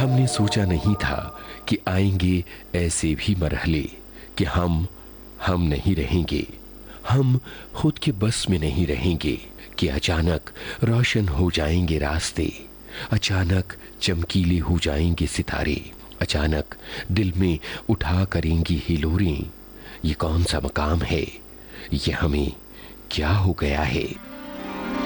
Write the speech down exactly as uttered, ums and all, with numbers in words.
हमने सोचा नहीं था कि आएंगे ऐसे भी मरहले कि हम हम नहीं रहेंगे, हम खुद के बस में नहीं रहेंगे, कि अचानक रोशन हो जाएंगे रास्ते, अचानक चमकीले हो जाएंगे सितारे, अचानक दिल में उठा करेंगी हिलोरें। ये कौन सा मकाम है, ये हमें क्या हो गया है।